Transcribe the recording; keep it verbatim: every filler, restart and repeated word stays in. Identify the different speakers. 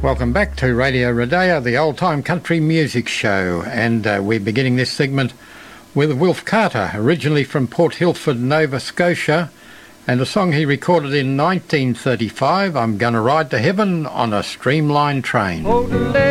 Speaker 1: Welcome back to Radio Rodeo, the old-time country music show, and uh, we're beginning this segment with Wilf Carter, originally from Port Hilford, Nova Scotia, and a song he recorded in nineteen thirty-five, I'm Gonna Ride to Heaven on a Streamlined Train.